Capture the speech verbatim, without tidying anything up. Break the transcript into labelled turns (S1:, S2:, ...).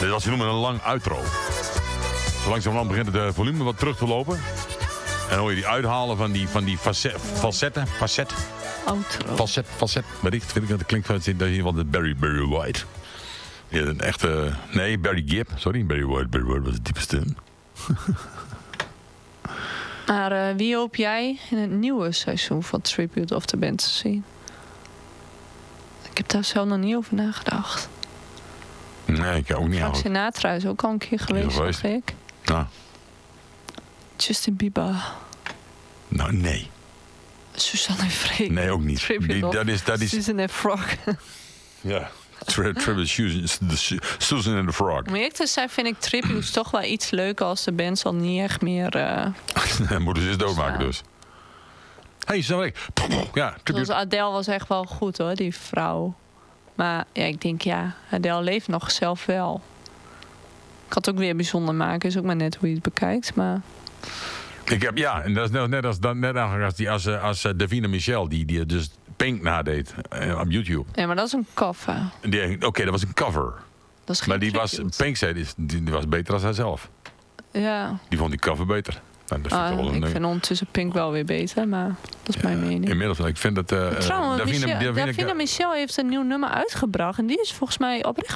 S1: Dit was, ze noemen een lang outro. Zo langzamerhand begint het volume wat terug te lopen. En dan hoor je die uithalen van die, van die facet, falsetten. Facet.
S2: Outro.
S1: Falset, falset. Weet ik, vind ik dat het klinkt van dat je wel de Barry, Barry White. Ja, een echte... Nee, Barry Gibb. Sorry, Barry White. Barry White was de diepste.
S2: Maar uh, wie hoop jij in het nieuwe seizoen van Tribute of the Band te zien? Ik heb daar zelf nog niet over nagedacht.
S1: Nee, ik ook niet.
S2: Frank Sinatra is ook al een keer geweest,
S1: ja,
S2: dacht ik.
S1: Nou.
S2: Justin Bieber.
S1: Nou, nee.
S2: Suzanne en Freek.
S1: Nee, ook niet.
S2: Tribute
S1: Die, dat is, dat is...
S2: Susan en Frog.
S1: Ja. Tribute Susan and the Frog.
S2: Om eerlijk te zijn vind ik tributes toch wel iets leuker als de bands al niet echt meer... Uh,
S1: moeten ze eens doodmaken dus. Hé, hey, zo ik. Ja,
S2: Zoals Adele was echt wel goed hoor, die vrouw. Maar ja, ik denk ja, Adele leeft nog zelf wel. Ik had het ook weer bijzonder maken, is ook maar net hoe je het bekijkt, maar...
S1: Ik heb, ja, en dat is net, net als, net als, die, als, als Davina Michel, die, die dus Pink nadeed uh, op YouTube.
S2: Ja, maar dat is een cover.
S1: Oké, okay, dat was een cover.
S2: Dat is geen
S1: maar die
S2: tribute.
S1: was, Pink zei, die, die was beter dan zijzelf.
S2: Ja.
S1: Die vond die cover beter. Nou, dat
S2: ah,
S1: vind ik
S2: ik
S1: een,
S2: vind ondertussen Pink wel weer beter, maar dat is
S1: ja,
S2: mijn mening.
S1: Inmiddels, ik vind dat... Uh,
S2: Trouwens,
S1: Davina,
S2: Michel,
S1: Davina,
S2: Davina Michel heeft een nieuw nummer uitgebracht en die is volgens mij oprecht